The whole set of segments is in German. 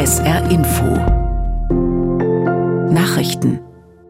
SR Info Nachrichten.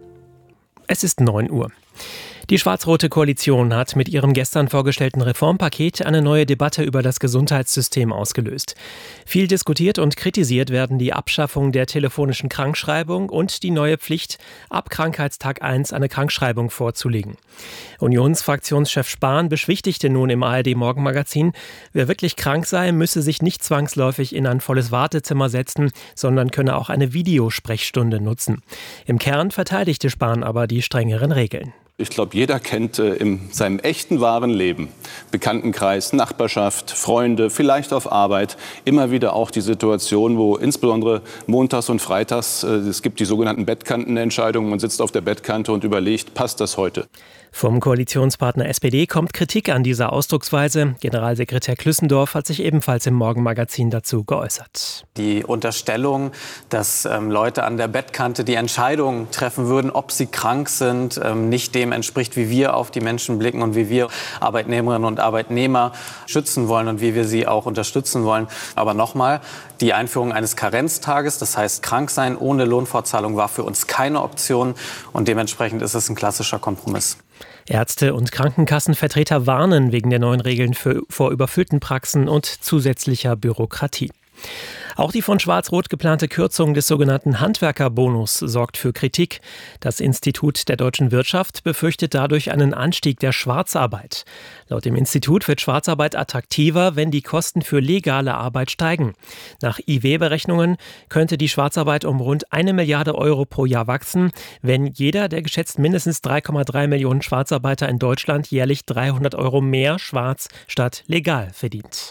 Es ist 9 Uhr. Die schwarz-rote Koalition hat mit ihrem gestern vorgestellten Reformpaket eine neue Debatte über das Gesundheitssystem ausgelöst. Viel diskutiert und kritisiert werden die Abschaffung der telefonischen Krankschreibung und die neue Pflicht, ab Krankheitstag 1 eine Krankschreibung vorzulegen. Unionsfraktionschef Spahn beschwichtigte nun im ARD-Morgenmagazin, wer wirklich krank sei, müsse sich nicht zwangsläufig in ein volles Wartezimmer setzen, sondern könne auch eine Videosprechstunde nutzen. Im Kern verteidigte Spahn aber die strengeren Regeln. Ich glaube, jeder kennt in seinem echten, wahren Leben, Bekanntenkreis, Nachbarschaft, Freunde, vielleicht auf Arbeit, immer wieder auch die Situation, wo insbesondere montags und freitags, es gibt die sogenannten Bettkantenentscheidungen, man sitzt auf der Bettkante und überlegt, passt das heute? Vom Koalitionspartner SPD kommt Kritik an dieser Ausdrucksweise. Generalsekretär Klüssendorf hat sich ebenfalls im Morgenmagazin dazu geäußert. Die Unterstellung, dass Leute an der Bettkante die Entscheidung treffen würden, ob sie krank sind, nicht dem entspricht, wie wir auf die Menschen blicken und wie wir Arbeitnehmerinnen und Arbeitnehmer schützen wollen und wie wir sie auch unterstützen wollen. Aber nochmal, die Einführung eines Karenztages, das heißt krank sein ohne Lohnfortzahlung, war für uns keine Option und dementsprechend ist es ein klassischer Kompromiss. Ärzte und Krankenkassenvertreter warnen wegen der neuen Regeln vor überfüllten Praxen und zusätzlicher Bürokratie. Auch die von Schwarz-Rot geplante Kürzung des sogenannten Handwerkerbonus sorgt für Kritik. Das Institut der deutschen Wirtschaft befürchtet dadurch einen Anstieg der Schwarzarbeit. Laut dem Institut wird Schwarzarbeit attraktiver, wenn die Kosten für legale Arbeit steigen. Nach IW-Berechnungen könnte die Schwarzarbeit um rund 1 Milliarde Euro pro Jahr wachsen, wenn jeder der geschätzt mindestens 3,3 Millionen Schwarzarbeiter in Deutschland jährlich 300 Euro mehr schwarz statt legal verdient.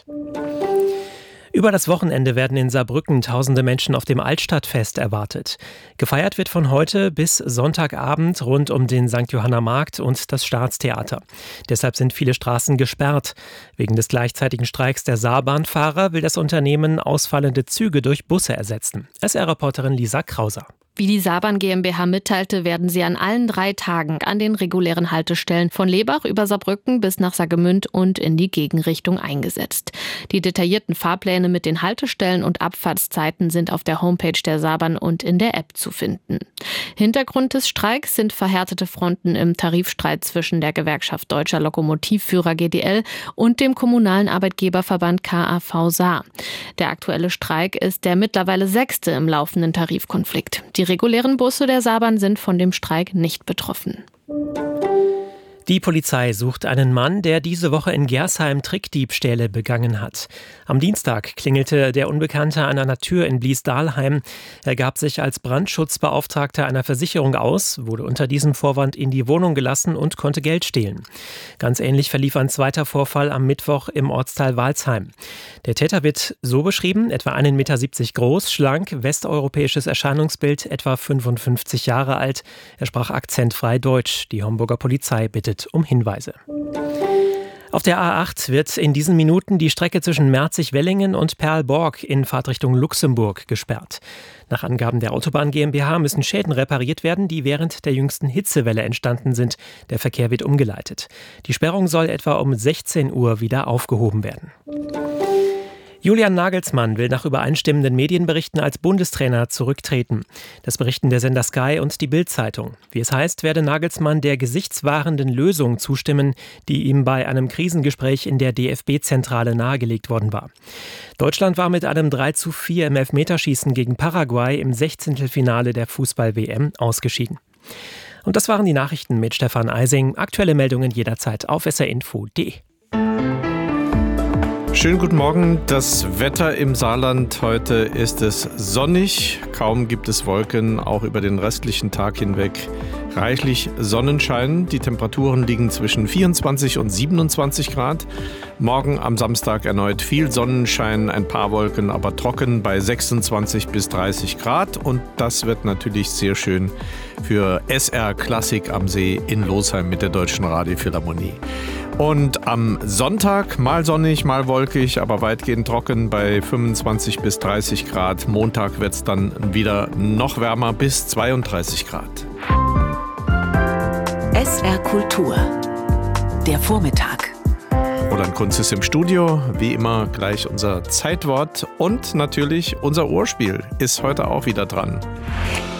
Über das Wochenende werden in Saarbrücken tausende Menschen auf dem Altstadtfest erwartet. Gefeiert wird von heute bis Sonntagabend rund um den St. Johanner Markt und das Staatstheater. Deshalb sind viele Straßen gesperrt. Wegen des gleichzeitigen Streiks der Saarbahnfahrer will das Unternehmen ausfallende Züge durch Busse ersetzen. SR-Reporterin Lisa Krauser. Wie die Saarbahn GmbH mitteilte, werden sie an allen 3 Tagen an den regulären Haltestellen von Lebach über Saarbrücken bis nach Saargemünd und in die Gegenrichtung eingesetzt. Die detaillierten Fahrpläne mit den Haltestellen und Abfahrtszeiten sind auf der Homepage der Saarbahn und in der App zu finden. Hintergrund des Streiks sind verhärtete Fronten im Tarifstreit zwischen der Gewerkschaft Deutscher Lokomotivführer GDL und dem kommunalen Arbeitgeberverband KAV Saar. Der aktuelle Streik ist der mittlerweile 6. im laufenden Tarifkonflikt. Die regulären Busse der Saarbahn sind von dem Streik nicht betroffen. Die Polizei sucht einen Mann, der diese Woche in Gersheim Trickdiebstähle begangen hat. Am Dienstag klingelte der Unbekannte an einer Tür in Bliesdahlheim. Er gab sich als Brandschutzbeauftragter einer Versicherung aus, wurde unter diesem Vorwand in die Wohnung gelassen und konnte Geld stehlen. Ganz ähnlich verlief ein zweiter Vorfall am Mittwoch im Ortsteil Walsheim. Der Täter wird so beschrieben, etwa 1,70 Meter groß, schlank, westeuropäisches Erscheinungsbild, etwa 55 Jahre alt. Er sprach akzentfrei Deutsch. Die Homburger Polizei bittet um Hinweise. Auf der A8 wird in diesen Minuten die Strecke zwischen Merzig-Wellingen und Perlborg in Fahrtrichtung Luxemburg gesperrt. Nach Angaben der Autobahn GmbH müssen Schäden repariert werden, die während der jüngsten Hitzewelle entstanden sind. Der Verkehr wird umgeleitet. Die Sperrung soll etwa um 16 Uhr wieder aufgehoben werden. Julian Nagelsmann will nach übereinstimmenden Medienberichten als Bundestrainer zurücktreten. Das berichten der Sender Sky und die Bild-Zeitung. Wie es heißt, werde Nagelsmann der gesichtswahrenden Lösung zustimmen, die ihm bei einem Krisengespräch in der DFB-Zentrale nahegelegt worden war. Deutschland war mit einem 3:4 im Elfmeterschießen gegen Paraguay im 16. der Fußball-WM ausgeschieden. Und das waren die Nachrichten mit Stefan Eising. Aktuelle Meldungen jederzeit auf srinfo.de. Schönen guten Morgen. Das Wetter im Saarland. Heute ist es sonnig. Kaum gibt es Wolken, auch über den restlichen Tag hinweg reichlich Sonnenschein. Die Temperaturen liegen zwischen 24 und 27 Grad. Morgen am Samstag erneut viel Sonnenschein, ein paar Wolken, aber trocken bei 26 bis 30 Grad. Und das wird natürlich sehr schön für SR Klassik am See in Losheim mit der Deutschen Radiophilharmonie. Und am Sonntag mal sonnig, mal wolkig, aber weitgehend trocken bei 25 bis 30 Grad. Montag wird es dann wieder noch wärmer bis 32 Grad. SR Kultur. Der Vormittag. Roland Kunz ist im Studio, wie immer gleich unser Zeitwort und natürlich unser Ohrspiel ist heute auch wieder dran.